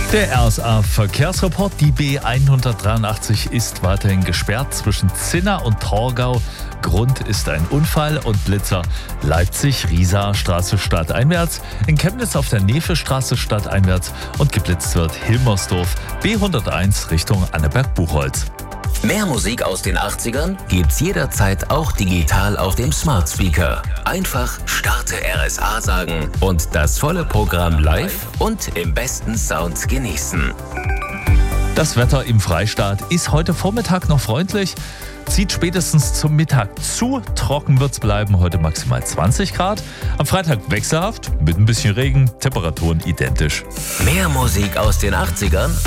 Der RSA-Verkehrsreport. Die B183 ist weiterhin gesperrt zwischen Zinna und Torgau. Grund ist ein Unfall und Blitzer. Leipzig-Riesa Straße stadteinwärts, in Chemnitz auf der Nefe-Straße stadteinwärts und geblitzt wird Hilmersdorf B101 Richtung Anneberg-Buchholz. Mehr Musik aus den 80ern gibt's jederzeit auch digital auf dem Smart Speaker. Einfach Starte RSA sagen und das volle Programm live und im besten Sound genießen. Das Wetter im Freistaat ist heute Vormittag noch freundlich, zieht spätestens zum Mittag zu. Trocken wird's bleiben, heute maximal 20 Grad. Am Freitag wechselhaft, mit ein bisschen Regen, Temperaturen identisch. Mehr Musik aus den 80ern